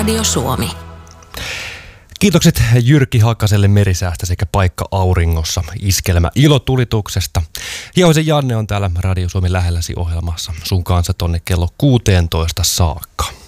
Radio Suomi. Kiitokset Jyrki Hakaselle merisäästä sekä Paikka Auringossa iskelmä ilotulituksesta. Hiehosen Janne on täällä Radio Suomi lähelläsi ohjelmassa sun kanssa tonne kello 16 saakka.